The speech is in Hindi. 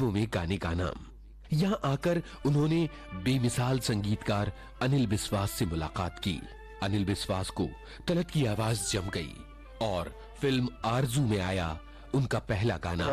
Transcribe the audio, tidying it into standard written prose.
फिल्मों में गाने गाना। यहाँ आकर उन्होंने बेमिसाल संगीतकार अनिल बिस्वास से मुलाकात की। अनिल बिस्वास को तलत की आवाज जम गई और फिल्म आरजू में आया उनका पहला गाना।